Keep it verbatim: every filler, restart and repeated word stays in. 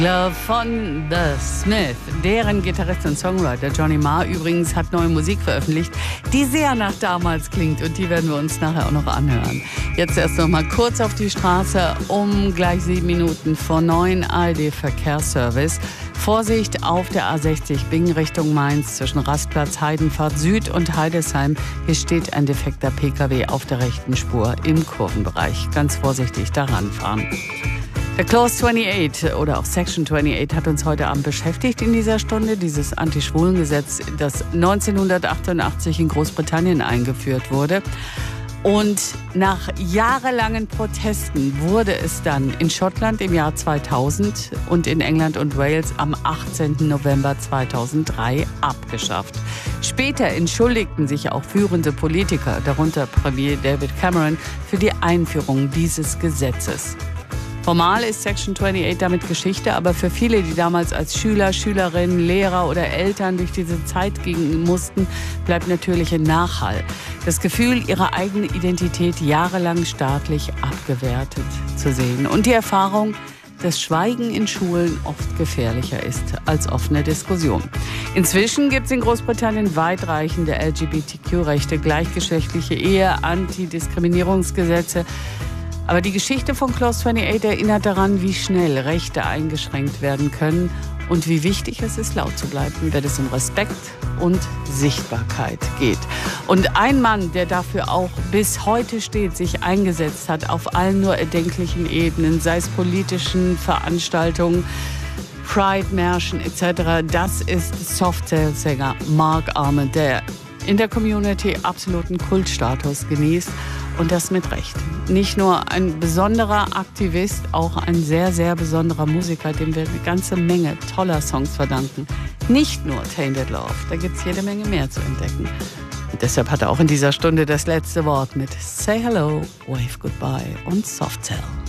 Love von The Smith. Deren Gitarrist und Songwriter Johnny Marr übrigens hat neue Musik veröffentlicht, die sehr nach damals klingt, und die werden wir uns nachher auch noch anhören. Jetzt erst noch mal kurz auf die Straße, um gleich sieben Minuten vor neun. A R D-Verkehrsservice. Vorsicht auf der A sechzig Bingen Richtung Mainz zwischen Rastplatz Heidenpfad Süd und Heidesheim. Hier steht ein defekter P K W auf der rechten Spur im Kurvenbereich. Ganz vorsichtig daran fahren. Der Clause achtundachtzig oder auch Section achtundachtzig hat uns heute Abend beschäftigt in dieser Stunde. Dieses Anti-Schwulen-Gesetz, das neunzehnhundertachtundachtzig in Großbritannien eingeführt wurde. Und nach jahrelangen Protesten wurde es dann in Schottland im Jahr zweitausend und in England und Wales am achtzehnten November zweitausenddrei abgeschafft. Später entschuldigten sich auch führende Politiker, darunter Premier David Cameron, für die Einführung dieses Gesetzes. Formal ist Section achtundachtzig damit Geschichte, aber für viele, die damals als Schüler, Schülerinnen, Lehrer oder Eltern durch diese Zeit gehen mussten, bleibt natürlich ein Nachhall. Das Gefühl, ihre eigene Identität jahrelang staatlich abgewertet zu sehen. Und die Erfahrung, dass Schweigen in Schulen oft gefährlicher ist als offene Diskussion. Inzwischen gibt es in Großbritannien weitreichende L G B T Q-Rechte, gleichgeschlechtliche Ehe, Antidiskriminierungsgesetze. Aber die Geschichte von Clause achtundachtzig erinnert daran, wie schnell Rechte eingeschränkt werden können und wie wichtig es ist, laut zu bleiben, wenn es um Respekt und Sichtbarkeit geht. Und ein Mann, der dafür auch bis heute steht, sich eingesetzt hat, auf allen nur erdenklichen Ebenen, sei es politischen Veranstaltungen, Pride-Märschen et cetera, das ist Softcell-Sänger Mark Almond, der in der Community absoluten Kultstatus genießt. Und das mit Recht. Nicht nur ein besonderer Aktivist, auch ein sehr, sehr besonderer Musiker, dem wir eine ganze Menge toller Songs verdanken. Nicht nur Tainted Love, da gibt es jede Menge mehr zu entdecken. Und deshalb hat er auch in dieser Stunde das letzte Wort mit Say Hello, Wave Goodbye und Softcell.